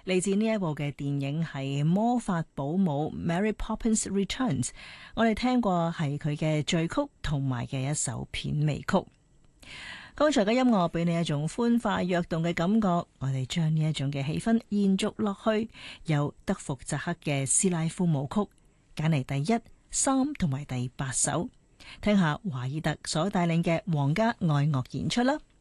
嚟自呢一部嘅電影係《魔法保姆 Mary Poppins Returns》，我哋聽過係佢嘅序曲同埋嘅一首片尾曲。剛才嘅音樂俾你一種歡快躍動嘅感覺，我哋將呢一種嘅氣氛延續落去，由德福扎克嘅斯拉夫舞曲揀嚟第1、3同埋第8首，聽下華爾特所帶領嘅皇家愛樂演出啦。